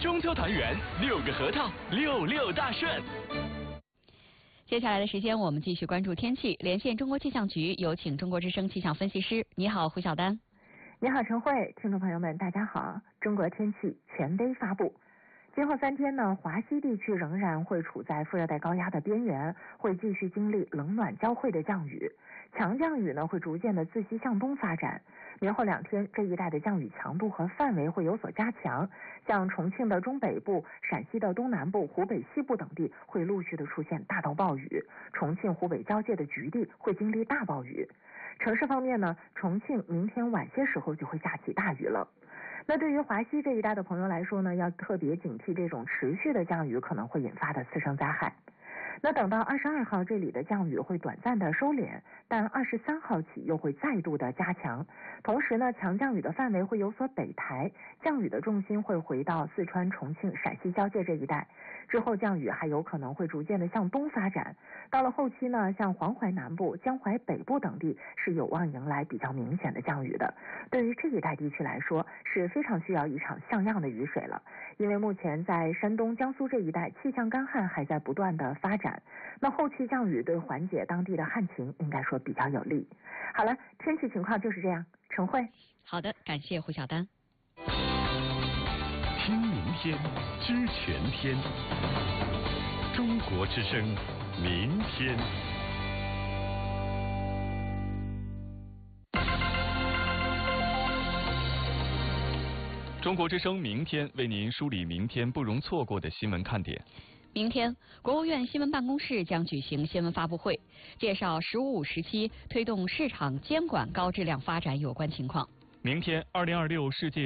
中秋团圆，6个核桃，66大顺。 接下来的时间，我们继续关注天气。连线中国气象局，有请中国之声气象分析师。你好，胡晓丹。 你好，陈慧，听众朋友们，大家好。中国天气权威发布，今后3天呢，华西地区仍然会处在副热带高压的边缘，会继续经历冷暖交汇的降雨。强降雨呢会逐渐的自西向东发展。明后2天，这一带的降雨强度和范围会有所加强，像重庆的中北部、陕西的东南部、湖北西部等地会陆续的出现大到暴雨，重庆湖北交界的局地会经历大暴雨。城市方面呢，重庆明天晚些时候就会下起大雨了。那对于华西这一带的朋友来说呢，要特别警惕这种持续的降雨可能会引发的次生灾害。那等到22号，这里的降雨会短暂的收敛，但23号起又会再度的加强。同时呢，强降雨的范围会有所北抬，降雨的重心会回到四川、重庆、陕西交界这一带。之后降雨还有可能会逐渐的向东发展。到了后期呢，像黄淮南部、江淮北部等地是有望迎来比较明显的降雨的。对于这一带地区来说，是非常需要一场像样的雨水了。因为目前在山东、江苏这一带气象干旱还在不断的发展。那后期降雨对缓解当地的旱情应该说比较有利。好了，天气情况就是这样。陈慧， 好的，感谢胡晓丹。 听明天，知全天。中国之声，明天。中国之声明天为您梳理明天不容错过的新闻看点。 明天，国务院新闻办公室将举行新闻发布会，介绍“十五五”时期推动市场监管高质量发展有关情况。 明天，2026世界